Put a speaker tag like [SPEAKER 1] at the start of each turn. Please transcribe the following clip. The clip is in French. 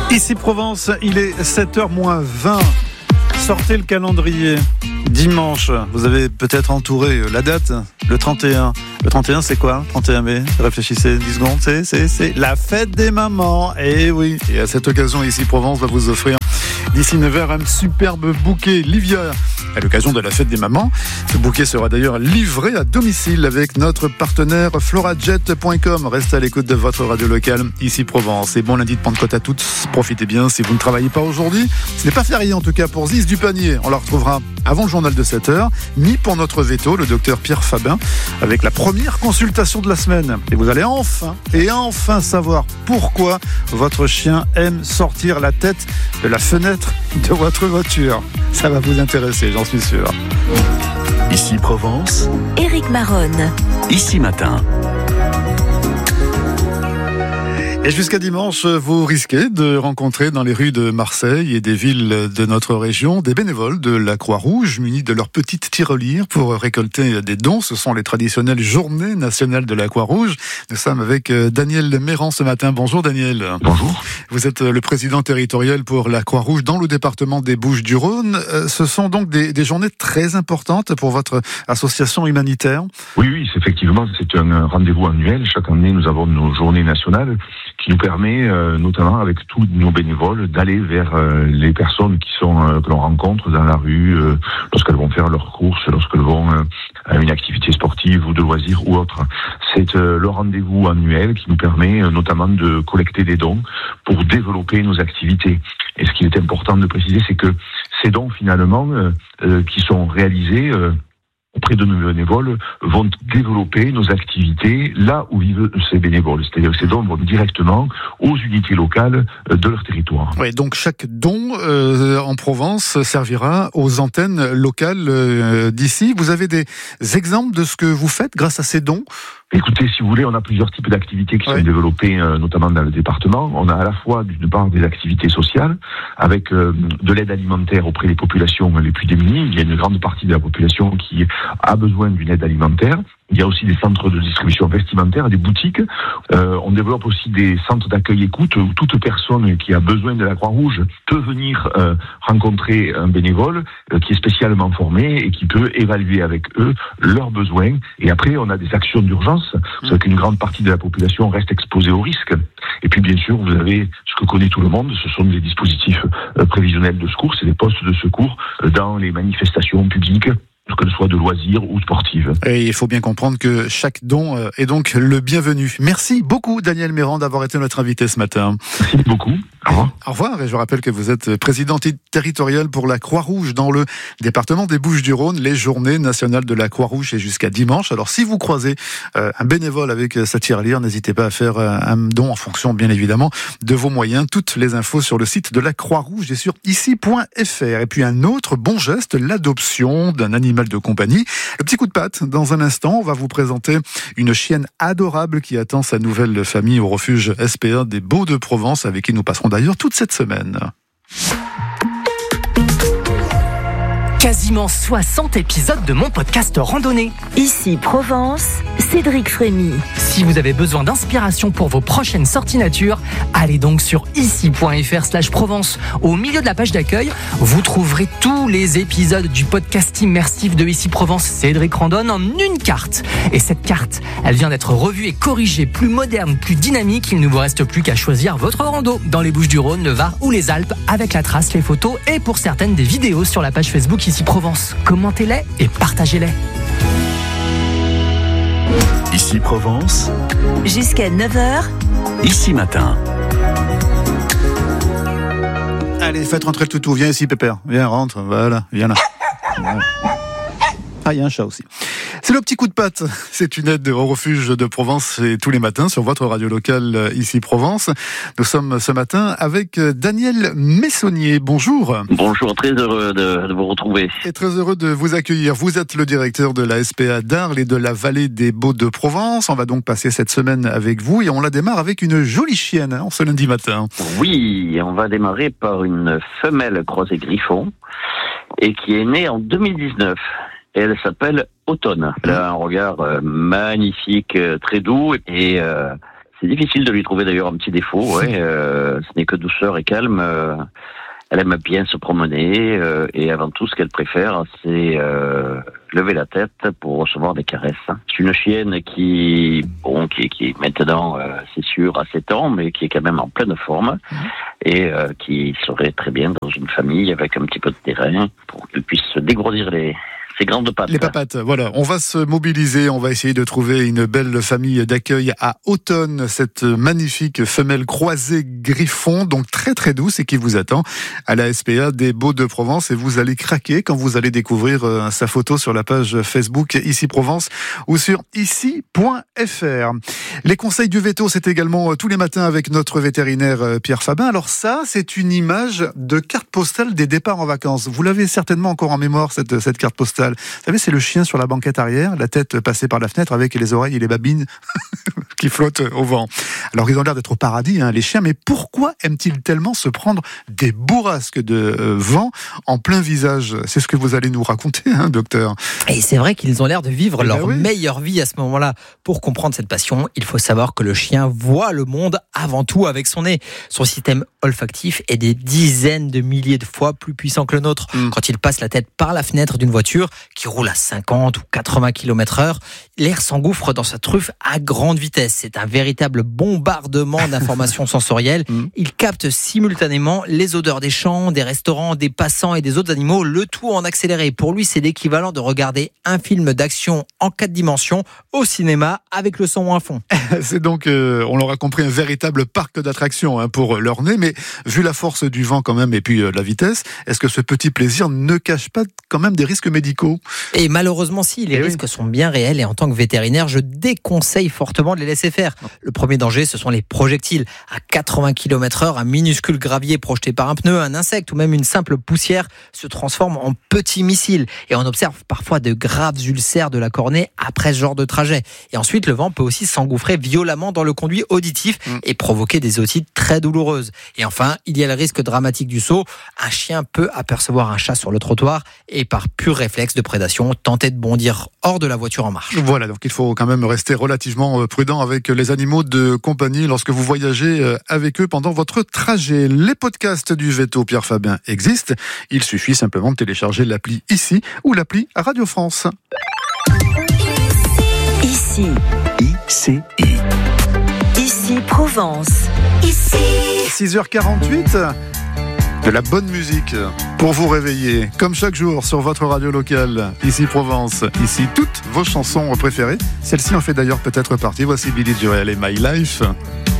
[SPEAKER 1] Ici Provence, il est 7h-20. Sortez le calendrier. Dimanche, vous avez peut-être entouré la date, le 31. Le 31, c'est quoi? 31 mai, réfléchissez 10 secondes, c'est la fête des mamans. Et oui, et à cette occasion, Ici Provence va vous offrir d'ici 9h un superbe bouquet Livia à l'occasion de la fête des mamans. Ce bouquet sera d'ailleurs livré à domicile avec notre partenaire florajet.com. Restez à l'écoute de votre radio locale Ici Provence. Et bon lundi de Pentecôte à toutes. Profitez bien si vous ne travaillez pas aujourd'hui. Ce n'est pas férié en tout cas pour Ziz du Panier. On la retrouvera avant le journal de 7h, ni pour notre veto, le docteur Pierre Fabin, avec la première consultation de la semaine. Et vous allez enfin savoir pourquoi votre chien aime sortir la tête de la fenêtre de votre voiture. Ça va vous intéresser, j'en suis sûr.
[SPEAKER 2] Ici Provence,
[SPEAKER 3] Éric Maronne.
[SPEAKER 2] Ici Matin.
[SPEAKER 1] Et jusqu'à dimanche, vous risquez de rencontrer dans les rues de Marseille et des villes de notre région des bénévoles de la Croix-Rouge munis de leur petite tirelire pour récolter des dons. Ce sont les traditionnelles journées nationales de la Croix-Rouge. Nous sommes avec Daniel Méran ce matin. Bonjour Daniel.
[SPEAKER 4] Bonjour.
[SPEAKER 1] Vous êtes le président territorial pour la Croix-Rouge dans le département des Bouches-du-Rhône. Ce sont donc des journées très importantes pour votre association humanitaire.
[SPEAKER 4] Oui, effectivement, c'est un rendez-vous annuel. Chaque année, nous avons nos journées nationales qui nous permet, notamment avec tous nos bénévoles, d'aller vers les personnes que l'on rencontre dans la rue, lorsqu'elles vont faire leurs courses, lorsqu'elles vont à une activité sportive ou de loisirs ou autre. C'est le rendez-vous annuel qui nous permet notamment de collecter des dons pour développer nos activités. Et ce qui est important de préciser, c'est que ces dons, finalement, qui sont réalisés auprès de nos bénévoles, vont développer nos activités là où vivent ces bénévoles. C'est-à-dire que ces dons vont directement aux unités locales de leur territoire.
[SPEAKER 1] Oui, donc chaque don en Provence servira aux antennes locales d'ici. Vous avez des exemples de ce que vous faites grâce à ces dons ?
[SPEAKER 4] Écoutez, si vous voulez, on a plusieurs types d'activités qui sont développées, notamment dans le département. On a à la fois, d'une part, des activités sociales, avec de l'aide alimentaire auprès des populations les plus démunies. Il y a une grande partie de la population qui a besoin d'une aide alimentaire. Il y a aussi des centres de distribution vestimentaire, des boutiques. On développe aussi des centres d'accueil écoute où toute personne qui a besoin de la Croix-Rouge peut venir rencontrer un bénévole qui est spécialement formé et qui peut évaluer avec eux leurs besoins. Et après, on a des actions d'urgence, parce qu'une grande partie de la population reste exposée au risque. Et puis, bien sûr, vous avez ce que connaît tout le monde, ce sont des dispositifs prévisionnels de secours, c'est des postes de secours dans les manifestations publiques, que ce soit de loisirs ou sportives.
[SPEAKER 1] Et il faut bien comprendre que chaque don est donc le bienvenu. Merci beaucoup Daniel Méran d'avoir été notre invité ce matin.
[SPEAKER 4] Merci beaucoup. Au revoir.
[SPEAKER 1] Au revoir. Et je rappelle que vous êtes président territorial pour la Croix-Rouge dans le département des Bouches-du-Rhône. Les journées nationales de la Croix-Rouge c'est jusqu'à dimanche. Alors si vous croisez un bénévole avec sa tirelire, n'hésitez pas à faire un don en fonction bien évidemment de vos moyens. Toutes les infos sur le site de la Croix-Rouge et sur ici.fr. Et puis un autre bon geste, l'adoption d'un animal de compagnie. Le petit coup de patte, dans un instant, on va vous présenter une chienne adorable qui attend sa nouvelle famille au refuge SPA des Baux-de-Provence, avec qui nous passerons d'ailleurs toute cette semaine.
[SPEAKER 5] Quasiment 60 épisodes de mon podcast randonnée.
[SPEAKER 3] Ici Provence, Cédric Frémy.
[SPEAKER 5] Si vous avez besoin d'inspiration pour vos prochaines sorties nature, allez donc sur ici.fr/Provence. Au milieu de la page d'accueil, vous trouverez tous les épisodes du podcast immersif de Ici Provence Cédric Randonne en une carte. Et cette carte, elle vient d'être revue et corrigée, plus moderne, plus dynamique. Il ne vous reste plus qu'à choisir votre rando dans les Bouches-du-Rhône, le Var ou les Alpes, avec la trace, les photos et pour certaines des vidéos sur la page Facebook Ici Provence. Commentez-les et partagez-les.
[SPEAKER 2] Ici Provence,
[SPEAKER 3] Jusqu'à 9h,
[SPEAKER 2] Ici Matin.
[SPEAKER 1] Allez, faites rentrer le toutou. Viens ici, Pépère. Viens, rentre. Voilà, viens là. Ah, il y a un chat aussi. C'est le petit coup de patte. C'est une aide au refuge de Provence et tous les matins sur votre radio locale Ici Provence. Nous sommes ce matin avec Daniel Messonnier. Bonjour.
[SPEAKER 6] Bonjour, très heureux de vous retrouver.
[SPEAKER 1] Et très heureux de vous accueillir. Vous êtes le directeur de la SPA d'Arles et de la vallée des Baux-de-Provence. On va donc passer cette semaine avec vous et on la démarre avec une jolie chienne en ce lundi matin.
[SPEAKER 6] Oui, on va démarrer par une femelle croisée griffon et qui est née en 2019. Et elle s'appelle Automne. Elle a un regard magnifique, très doux et C'est difficile de lui trouver d'ailleurs un petit défaut. Ouais. Ce n'est que douceur et calme. Elle aime bien se promener et avant tout, ce qu'elle préfère, c'est lever la tête pour recevoir des caresses. C'est une chienne qui est maintenant, c'est sûr, à 7 ans, mais qui est quand même en pleine forme et qui serait très bien dans une famille avec un petit peu de terrain pour qu'elle puisse se dégourdir ses grandes pattes.
[SPEAKER 1] Les papates, voilà. On va se mobiliser, on va essayer de trouver une belle famille d'accueil à Automne, cette magnifique femelle croisée griffon, donc très très douce et qui vous attend à la SPA des Baux-de-Provence et vous allez craquer quand vous allez découvrir sa photo sur la page Facebook Ici Provence ou sur ici.fr. Les conseils du veto, c'est également tous les matins avec notre vétérinaire Pierre Fabin. Alors ça, c'est une image de carte postale des départs en vacances. Vous l'avez certainement encore en mémoire, cette carte postale. Vous savez, c'est le chien sur la banquette arrière, la tête passée par la fenêtre avec les oreilles et les babines qui flottent au vent. Alors, ils ont l'air d'être au paradis, les chiens, mais pourquoi aiment-ils tellement se prendre des bourrasques de vent en plein visage ? C'est ce que vous allez nous raconter, docteur.
[SPEAKER 5] Et c'est vrai qu'ils ont l'air de vivre leur meilleure vie à ce moment-là. Pour comprendre cette passion, il faut savoir que le chien voit le monde avant tout avec son nez. Son système olfactif est des dizaines de milliers de fois plus puissant que le nôtre. Quand il passe la tête par la fenêtre d'une voiture qui roule à 50 ou 80 km/h, l'air s'engouffre dans sa truffe à grande vitesse. C'est un véritable bombardement d'informations sensorielles. Il capte simultanément les odeurs des champs, des restaurants, des passants et des autres animaux, le tout en accéléré. Pour lui, c'est l'équivalent de regarder un film d'action en 4 dimensions au cinéma avec le son à fond.
[SPEAKER 1] C'est donc, on l'aura compris, un véritable parc d'attractions pour leur nez, mais vu la force du vent quand même et puis la vitesse, est-ce que ce petit plaisir ne cache pas quand même des risques médicaux ?
[SPEAKER 5] Et malheureusement, si, les risques sont bien réels et en tant que vétérinaire, je déconseille fortement de les laisser faire. Le premier danger, ce sont les projectiles. À 80 km/h, un minuscule gravier projeté par un pneu, un insecte ou même une simple poussière se transforme en petit missile. Et on observe parfois de graves ulcères de la cornée après ce genre de trajet. Et ensuite, le vent peut aussi s'engouffrer violemment dans le conduit auditif et provoquer des otites très douloureuses. Et enfin, il y a le risque dramatique du saut. Un chien peut apercevoir un chat sur le trottoir et par pur réflexe de prédation, tenter de bondir hors de la voiture en marche.
[SPEAKER 1] Voilà, donc il faut quand même rester relativement prudent avec les animaux de compagnie lorsque vous voyagez avec eux pendant votre trajet. Les podcasts du Veto Pierre Fabin existent. Il suffit simplement de télécharger l'appli Ici ou l'appli Radio France.
[SPEAKER 3] Ici.
[SPEAKER 2] ICI.
[SPEAKER 3] Ici Provence. Ici.
[SPEAKER 1] 6h48. De la bonne musique pour vous réveiller, comme chaque jour sur votre radio locale, Ici Provence, ici toutes vos chansons préférées. Celle-ci en fait d'ailleurs peut-être partie. Voici Billy Joel et My Life.